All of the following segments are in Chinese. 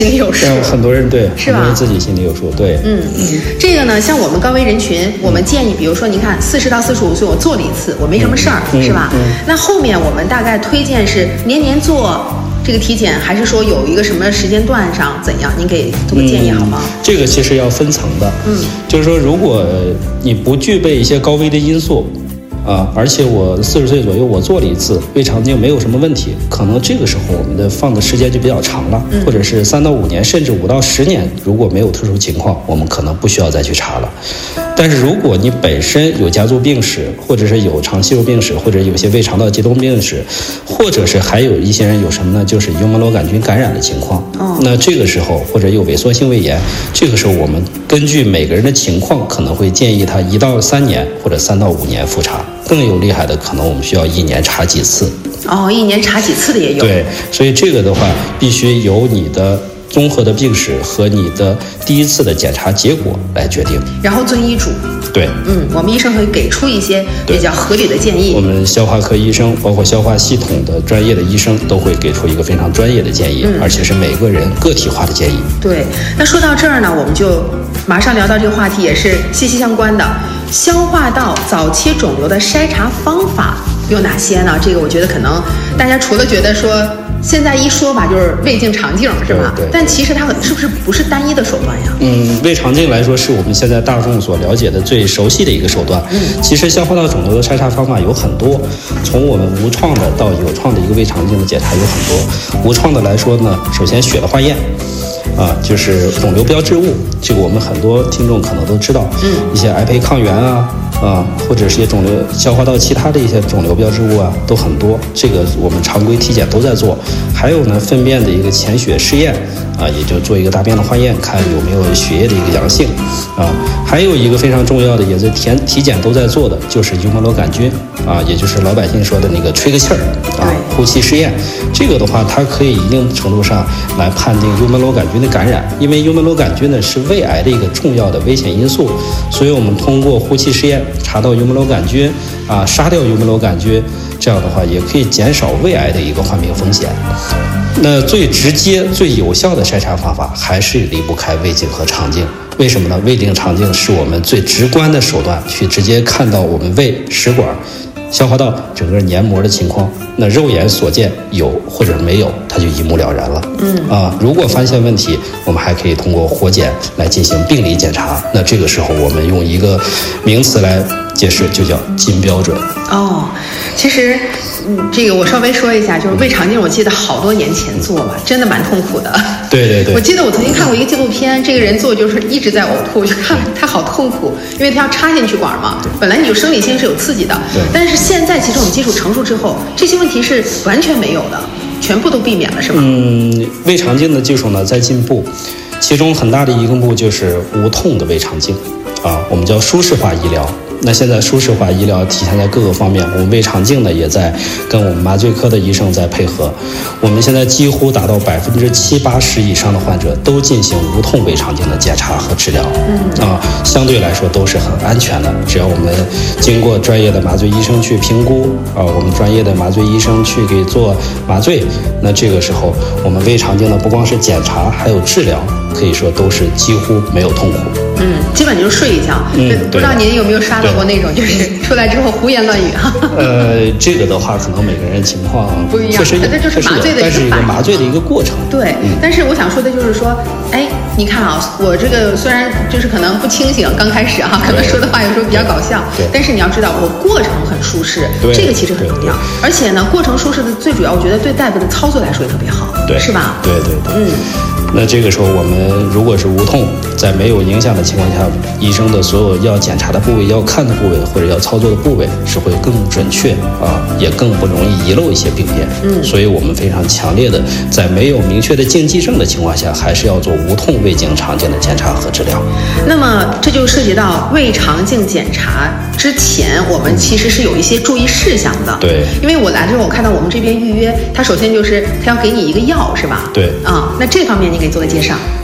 心里有数， 很多人对， 是吧？ 很多人自己心里有数，对。 这个呢，像我们高危人群，我们建议，比如说，您看40到45岁，我做了一次，我没什么事儿，是吧？那后面我们大概推荐是年年做这个体检，还是说有一个什么时间段上怎样？您给做个建议好吗？ 这个其实要分层的，就是说，如果你不具备一些高危的因素。而且我40岁左右我做了一次胃肠镜没有什么问题，可能这个时候我们的放的时间就比较长了，或者是3到5年，甚至5到10年，如果没有特殊情况，我们可能不需要再去查了。但是如果你本身有家族病史，或者是有肠息肉病史，或者有些胃肠道疾病病史，或者是还有一些人有什么呢，就是幽门螺杆菌感染的情况，那这个时候或者有萎缩性胃炎，这个时候我们根据每个人的情况，可能会建议他1到3年或者3到5年复查。更有厉害的，可能我们需要1年查几次。 1年查几次的也有。 对，所以这个的话，必须由你的综合的病史和你的第一次的检查结果来决定， 然后遵医嘱。 对， 我们医生会给出一些比较合理的建议。 我们消化科医生，包括消化系统的专业的医生，都会给出一个非常专业的建议，而且是每个人个体化的建议。 对，那说到这儿呢，我们就马上聊到这个话题，也是息息相关的。消化道早期肿瘤的筛查方法有哪些呢？这个我觉得可能大家除了觉得说现在一说吧，就是胃镜肠镜是吧？ 对。 但其实它是不是单一的手段呀？ 胃肠镜来说是我们现在大众所了解的最熟悉的一个手段。其实消化道肿瘤的筛查方法有很多，从我们无创的到有创的一个胃肠镜的检查有很多。无创的来说呢，首先血的化验。就是肿瘤标志物，这个我们很多听众可能都知道，一些癌胚抗原或者是一些肿瘤消化道其他的一些肿瘤标志物都很多，这个我们常规体检都在做。还有呢，粪便的一个潜血试验也就做一个大便的化验，看有没有血液的一个阳性还有一个非常重要的，也是体检都在做的，就是幽门螺杆菌也就是老百姓说的那个吹个气儿呼气试验。这个的话，它可以一定程度上来判定幽门螺杆菌的感染，因为幽门螺杆菌呢是胃癌的一个重要的危险因素，所以我们通过呼气试验查到幽门螺杆菌杀掉幽门螺杆菌，这样的话也可以减少胃癌的一个患病风险。那最直接最有效的筛查方法还是离不开胃镜和肠镜。为什么呢？胃镜肠镜是我们最直观的手段，去直接看到我们胃食管消化道整个黏膜的情况，那肉眼所见有或者没有，它就一目了然了。如果发现问题，我们还可以通过活检来进行病理检查。那这个时候我们用一个名词来解释，就叫金标准。 其实这个我稍微说一下，就是胃肠镜，我记得好多年前做嘛，真的蛮痛苦的。 对。 我记得我曾经看过一个纪录片，这个人做就是一直在呕吐，就看他好痛苦，因为他要插进去管嘛。本来你就生理性是有刺激的，但是现在其实我们技术成熟之后，这些问题是完全没有的，全部都避免了，是吧？ 胃肠镜的技术呢在进步，其中很大的一个步就是无痛的胃肠镜我们叫舒适化医疗。那现在舒适化医疗体现在各个方面，我们胃肠镜呢也在跟我们麻醉科的医生在配合，我们现在几乎达到70%-80%以上的患者都进行无痛胃肠镜的检查和治疗，相对来说都是很安全的。只要我们经过专业的麻醉医生去评估我们专业的麻醉医生去给做麻醉，那这个时候我们胃肠镜呢不光是检查，还有治疗，可以说都是几乎没有痛苦。 基本就是睡一觉。不知道您有没有刷到过那种，就是出来之后胡言乱语这个的话，可能每个人情况不一样， 确实有， 这就是麻醉的但是一个麻醉的一个过程。 对，但是我想说的就是说，你看我这个虽然就是可能不清醒，刚开始可能说的话有时候比较搞笑，但是你要知道，我过程很舒适，这个其实很重要。而且呢，过程舒适的最主要，我觉得对大夫的操作来说也特别好，是吧？ 对。那这个时候我们如果是无痛，在没有影响的情况下，医生的所有要检查的部位、要看的部位或者要操作的部位是会更准确也更不容易遗漏一些病变。所以我们非常强烈的，在没有明确的禁忌症的情况下，还是要做无痛胃镜肠镜的检查和治疗。 那么这就涉及到胃肠镜检查之前，我们其实是有一些注意事项的。 对， 因为我来之后，我看到我们这边预约，它首先就是它要给你一个药，是吧？ 对。 那这方面你给做个介绍。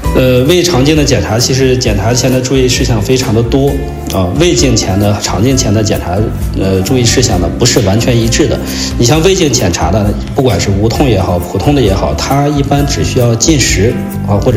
胃肠镜的检查，其实检查前的注意事项非常的多啊。胃镜前的、肠镜前的检查，注意事项呢不是完全一致的。你像胃镜检查的，不管是无痛也好、普通的也好，它一般只需要进食啊，或者